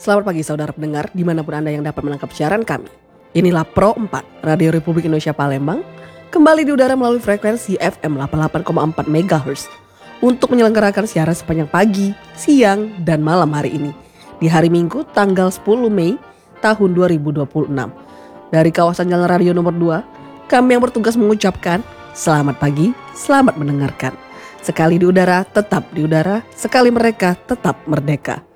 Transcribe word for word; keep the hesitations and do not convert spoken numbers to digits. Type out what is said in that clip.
Selamat pagi saudara pendengar dimanapun Anda yang dapat menangkap siaran kami. Inilah Pro empat, Radio Republik Indonesia Palembang, kembali di udara melalui frekuensi F M delapan puluh delapan koma empat megahertz untuk menyelenggarakan siaran sepanjang pagi, siang, dan malam hari ini. Di hari Minggu tanggal sepuluh Mei tahun dua ribu dua puluh enam. Dari kawasan Jalan Radio nomor dua, kami yang bertugas mengucapkan selamat pagi, selamat mendengarkan. Sekali di udara, tetap di udara, sekali mereka tetap merdeka.